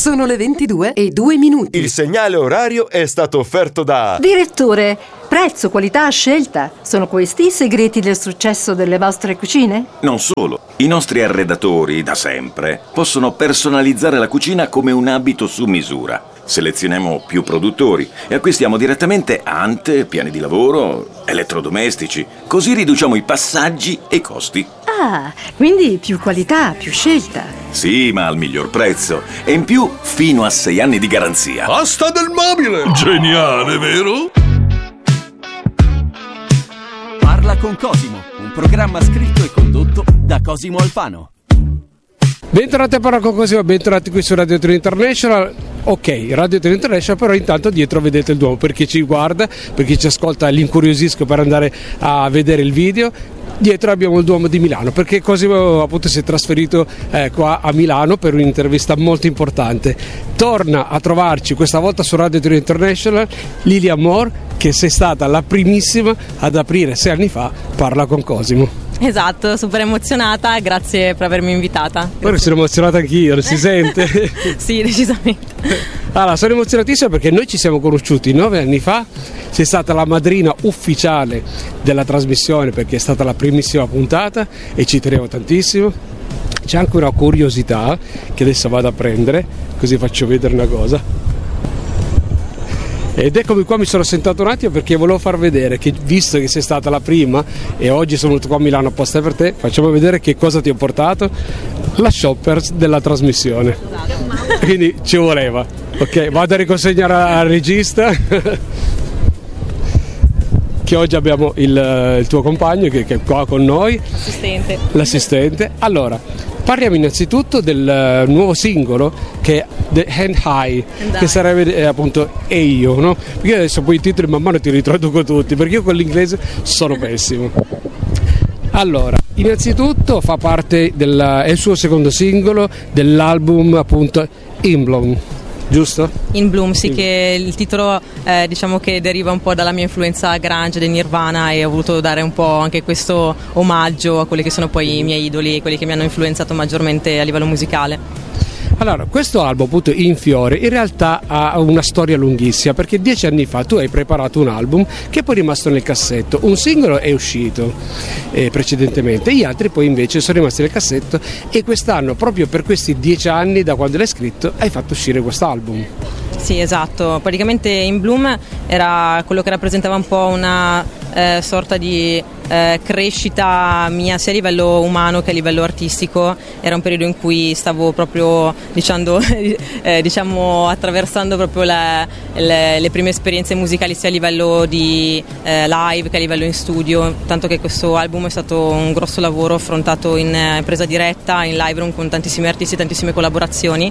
Sono le 22:02. Il segnale orario è stato offerto da... Direttore, prezzo, qualità, scelta. Sono questi i segreti del successo delle vostre cucine? Non solo. I nostri arredatori, da sempre, possono personalizzare la cucina come un abito su misura. Selezioniamo più produttori e acquistiamo direttamente ante, piani di lavoro, elettrodomestici. Così riduciamo i passaggi e i costi. Ah, quindi più qualità, più scelta. Sì, ma al miglior prezzo. E in più, fino a 6 anni di garanzia. Asta del mobile! Geniale, vero? Parla con Cosimo, un programma scritto e condotto da Cosimo Alfano. Bentornati a Parla con Cosimo, bentornati qui su Radio 3 International. Ok, Radio 3 International, però intanto dietro vedete il Duomo, per chi ci guarda, per chi ci ascolta l'incuriosisco per andare a vedere il video. Dietro abbiamo il Duomo di Milano, perché Cosimo appunto si è trasferito qua a Milano per un'intervista molto importante. Torna a trovarci questa volta su Radio 3 International Lilia Moore, che sei stata la primissima ad aprire 6 anni fa Parla con Cosimo. Esatto, super emozionata, grazie per avermi invitata. Ora sono emozionata anch'io, si sente? Sì, decisamente. Allora, sono emozionatissima perché noi ci siamo conosciuti 9 anni fa, sei stata la madrina ufficiale della trasmissione perché è stata la primissima puntata e ci tenevo tantissimo. C'è anche una curiosità che adesso vado a prendere, così faccio vedere una cosa. Ed eccomi qua, mi sono sentato un attimo perché volevo far vedere che, visto che sei stata la prima e oggi sono venuto qua a Milano apposta per te, facciamo vedere che cosa ti ho portato, la shoppers della trasmissione. Quindi ci voleva. Ok, vado a riconsegnare al regista che oggi abbiamo il tuo compagno che è qua con noi, l'assistente. Allora, parliamo innanzitutto del nuovo singolo che è The Hand High, che sarebbe appunto E io, no? Perché adesso poi i titoli man mano ti ritraduco tutti, perché io con l'inglese sono pessimo. Allora, innanzitutto fa parte è il suo secondo singolo dell'album appunto In Bloom, giusto? In Bloom, sì, che il titolo diciamo che deriva un po' dalla mia influenza grunge del Nirvana e ho voluto dare un po' anche questo omaggio a quelli che sono poi i miei idoli, quelli che mi hanno influenzato maggiormente a livello musicale. Allora, questo album appunto In Fiore in realtà ha una storia lunghissima, perché 10 anni fa tu hai preparato un album che poi è rimasto nel cassetto, un singolo è uscito precedentemente, gli altri poi invece sono rimasti nel cassetto e quest'anno, proprio per questi 10 anni da quando l'hai scritto, hai fatto uscire quest'album. Sì, esatto, praticamente In Bloom era quello che rappresentava un po' una sorta di crescita mia sia a livello umano che a livello artistico. Era un periodo in cui stavo proprio diciamo attraversando proprio le prime esperienze musicali sia a livello di live che a livello in studio, tanto che questo album è stato un grosso lavoro affrontato in presa diretta, in live room con tantissimi artisti, tantissime collaborazioni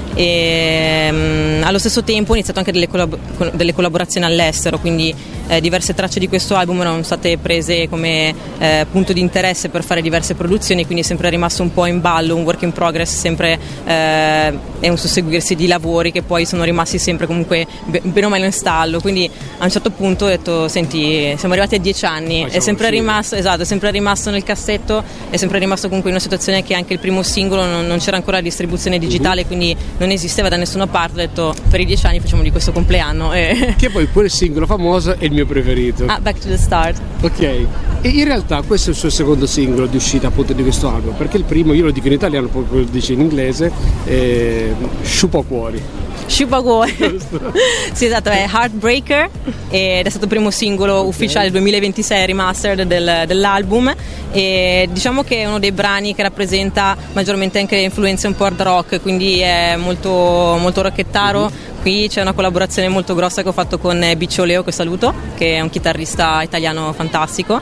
e allo stesso tempo ho iniziato anche delle collaborazioni all'estero, quindi diverse tracce di questo album erano state prese come punto di interesse per fare diverse produzioni, quindi è sempre rimasto un po' in ballo, un work in progress, sempre è un susseguirsi di lavori che poi sono rimasti sempre comunque bene o male in stallo, quindi a un certo punto ho detto senti, siamo arrivati a 10 anni, è sempre rimasto, esatto, è sempre rimasto nel cassetto, è sempre rimasto comunque in una situazione che anche il primo singolo non c'era ancora la distribuzione digitale, quindi non esisteva da nessuna parte, ho detto per i 10 anni facciamo di questo compleanno che poi quel singolo famoso è il mio preferito, Back to the Start. Ok, e in realtà questo è il suo secondo singolo di uscita appunto di questo album, perché il primo, io lo dico in italiano, poi lo dice in inglese, Sciupa Cuori. Sciupa Cuori. Sì, esatto, è Heartbreaker ed è stato il primo singolo ufficiale 2026 remastered dell'album e diciamo che è uno dei brani che rappresenta maggiormente anche influenze un po' hard rock, quindi è molto, molto rockettaro. Qui c'è una collaborazione molto grossa che ho fatto con Biccioleo, che saluto, che è un chitarrista italiano fantastico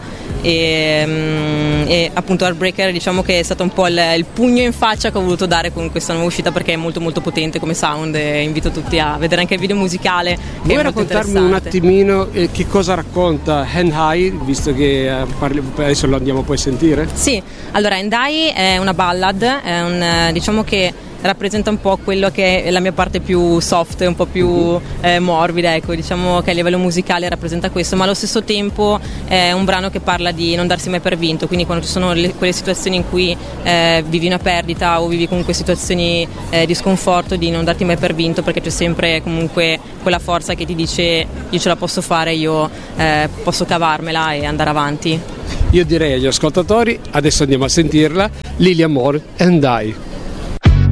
e appunto Heartbreaker diciamo che è stato un po' il pugno in faccia che ho voluto dare con questa nuova uscita, perché è molto molto potente come sound e invito tutti a vedere anche il video musicale. Vuoi raccontarmi un attimino che cosa racconta Hand High, visto che adesso lo andiamo poi a sentire? Sì, allora Hand High è una ballad, diciamo che rappresenta un po' quello che è la mia parte più soft, un po' più morbida, ecco, diciamo che a livello musicale rappresenta questo, ma allo stesso tempo è un brano che parla di non darsi mai per vinto, quindi quando ci sono quelle situazioni in cui vivi una perdita o vivi comunque situazioni di sconforto, di non darti mai per vinto, perché c'è sempre comunque quella forza che ti dice io ce la posso fare, io posso cavarmela e andare avanti. Io direi agli ascoltatori, adesso andiamo a sentirla, Lily Amor and I.